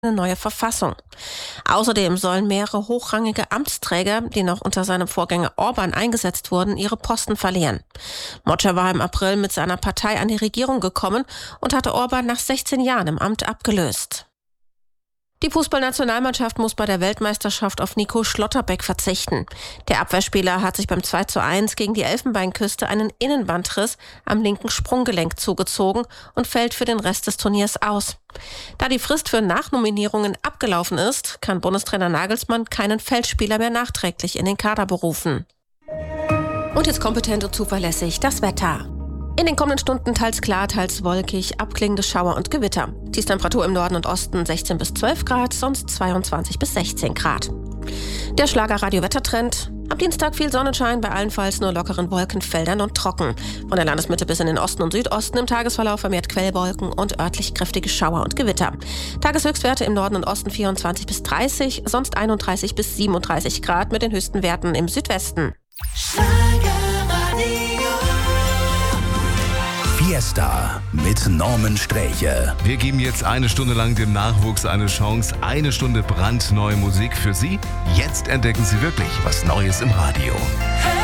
eine neue Verfassung. Außerdem sollen mehrere hochrangige Amtsträger, die noch unter seinem Vorgänger Orban eingesetzt wurden, ihre Posten verlieren. Moccia war im April mit seiner Partei an die Regierung gekommen und hatte Orban nach 16 Jahren im Amt abgelöst. Die Fußballnationalmannschaft muss bei der Weltmeisterschaft auf Nico Schlotterbeck verzichten. Der Abwehrspieler hat sich beim 2:1 gegen die Elfenbeinküste einen Innenbandriss am linken Sprunggelenk zugezogen und fällt für den Rest des Turniers aus. Da die Frist für Nachnominierungen abgelaufen ist, kann Bundestrainer Nagelsmann keinen Feldspieler mehr nachträglich in den Kader berufen. Und jetzt kompetent und zuverlässig das Wetter. In den kommenden Stunden teils klar, teils wolkig, abklingende Schauer und Gewitter. Tiefstemperatur im Norden und Osten 16 bis 12 Grad, sonst 22 bis 16 Grad. Der Schlager-Radio-Wettertrend. Am Dienstag viel Sonnenschein, bei allenfalls nur lockeren Wolkenfeldern und trocken. Von der Landesmitte bis in den Osten und Südosten im Tagesverlauf vermehrt Quellwolken und örtlich kräftige Schauer und Gewitter. Tageshöchstwerte im Norden und Osten 24 bis 30, sonst 31 bis 37 Grad mit den höchsten Werten im Südwesten. Fiesta mit Norman Sträche. Wir geben jetzt eine Stunde lang dem Nachwuchs eine Chance. Eine Stunde brandneue Musik für Sie. Jetzt entdecken Sie wirklich was Neues im Radio.